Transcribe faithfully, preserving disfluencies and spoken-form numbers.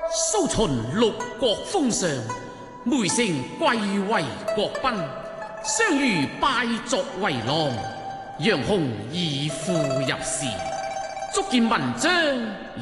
蘇秦六國封相，梅城貴為國賓。相遇拜作為郎，楊雄以父入仕，足見文章